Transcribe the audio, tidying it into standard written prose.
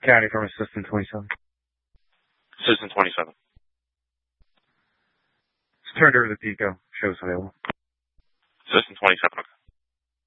County from Assistant 27. Assistant 27. It's turned over to Pico. Show's available. Assistant 27. Okay.